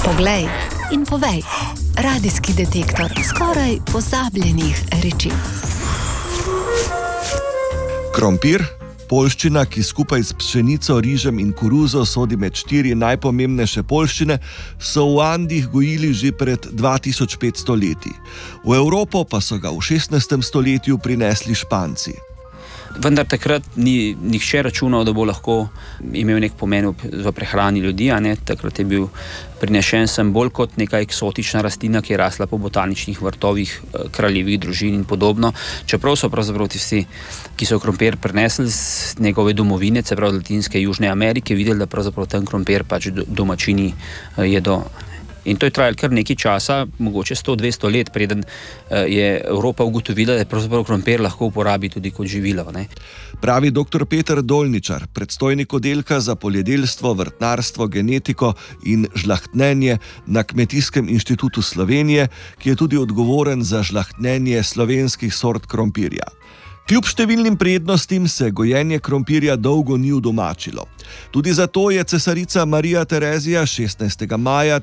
Poglej in povej. Radijski detektor skoraj pozabljenih reči. Krompir, poljščina, ki skupaj s pšenico, rižem in koruzo sodi med 4 najpomembnejše poljščine, so v Andih gojili že pred 2500 leti. V Evropo pa so ga v 16. stoletju prinesli Španci. Vendar takrat ni nihče računal, da bo lahko imel nek pomen v prehrani ljudi, a ne? Takrat je bil prinešen sem bolj kot neka eksotična rastlina, ki je rasla po botaničnih vrtovih kraljevih družin in podobno. Čeprav so pravzaprav tisti, ki so krompir prinesli z njegove domovine, se pravi Latinske Južne Amerike, videli, da pravzaprav ten krompir pač domačini jedo. In to je trajalo kar nekaj časa, mogoče 100-200 let, preden je Evropa ugotovila, da je pravzaprav krompir lahko uporabi tudi kot živilo, ne? Pravi dr. Peter Dolničar, predstojnik oddelka za poljedelstvo, vrtnarstvo, genetiko in žlahtnjenje na Kmetijskem inštitutu Slovenije, ki je tudi odgovoren za žlahtnjenje slovenskih sort krompirja. Kljub številnim prednostim se gojenje krompirja dolgo ni udomačilo. Tudi zato je cesarica Marija Terezija 16. maja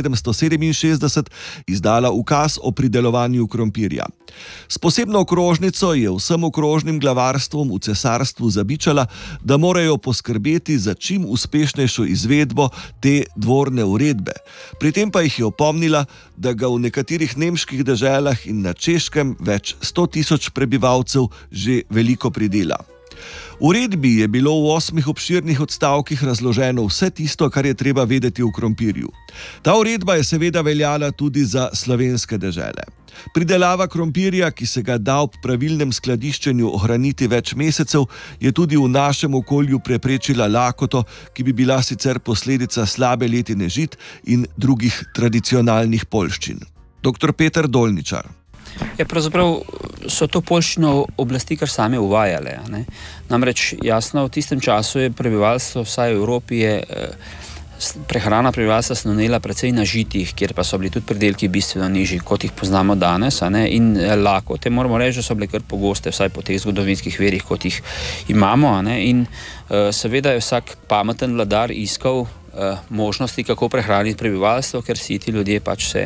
1767 izdala ukaz o pridelovanju krompirja. S posebno okrožnico je vsem okrožnim glavarstvom v cesarstvu zabičala, da morajo poskrbeti za čim uspešnejšo izvedbo te dvorne uredbe. Pri tem pa jih je opomnila, da ga v nekaterih nemških deželah in na Češkem več 100 000 prebivalcev že veliko pridela. V uredbi je bilo v 8 obširnih odstavkih razloženo vse tisto, kar je treba vedeti o krompirju. Ta uredba je seveda veljala tudi za slovenske dežele. Pridelava krompirja, ki se ga da ob pravilnem skladiščenju ohraniti več mesecev, je tudi v našem okolju preprečila lakoto, ki bi bila sicer posledica slabe letine žit in drugih tradicionalnih poljščin. Dr. Peter Dolničar. Pravzaprav so to poljščino oblasti kar same uvajale, ne? Namreč jasno, v tistem času je prebivalstvo, vsaj v Evropi, prehrana prebivalstva slonela precej na žitih, kjer pa so bili tudi pridelki bistveno nižji, kot jih poznamo danes, a ne? In lakote, moramo reči, da so bile kar pogoste, vsaj po teh zgodovinskih verjih, kot jih imamo, a ne? In seveda je vsak pameten vladar iskal možnosti, kako prehraniti prebivalstvo, ker si ti ljudje pač se